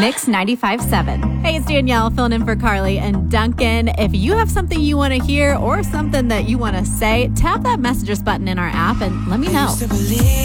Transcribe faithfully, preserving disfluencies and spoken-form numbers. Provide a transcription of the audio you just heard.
Mix ninety-five point seven. Hey, it's Danielle filling in for Carly and Duncan. If you have something you want to hear or something that you want to say, tap that messages button in our app and let me know.